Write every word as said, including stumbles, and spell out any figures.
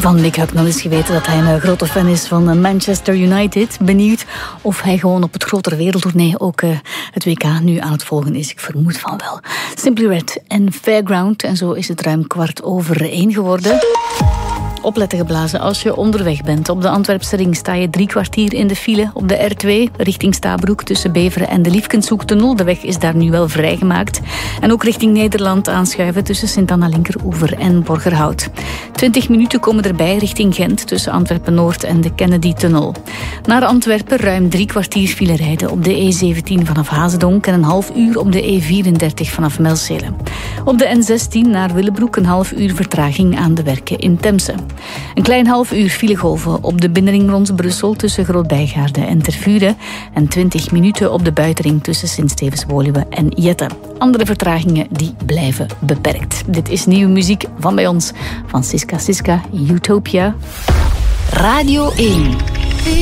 Van Mick Hucknall is geweten dat hij een grote fan is van Manchester United. Benieuwd of hij gewoon op het grotere wereldtournee ook uh, het W K nu aan het volgen is. Ik vermoed van wel. Simply Red en Fairground. En zo is het ruim kwart over één geworden. Opletten geblazen als je onderweg bent. Op de Antwerpse ring sta je drie kwartier in de file. Op de R twee richting Stabroek tussen Beveren en de Liefkenshoektunnel. De weg is daar nu wel vrijgemaakt. En ook richting Nederland aanschuiven tussen Sint-Anna Linkeroever en Borgerhout. Twintig minuten komen erbij richting Gent tussen Antwerpen-Noord en de Kennedy-tunnel. Naar Antwerpen ruim drie kwartier file rijden op de E zeventien vanaf Hazedonk en een half uur op de E vierendertig vanaf Melzele. Op de N zestien naar Willebroek een half uur vertraging aan de werken in Temse. Een klein half uur filegolven op de binnenring rond Brussel tussen Groot-Bijgaarde en Tervuren en twintig minuten op de buitenring tussen Sint-Stevens-Woluwe en Jette. Andere vertragingen die blijven beperkt. Dit is nieuwe muziek van bij ons, van Siska Siska, Utopia. Radio één.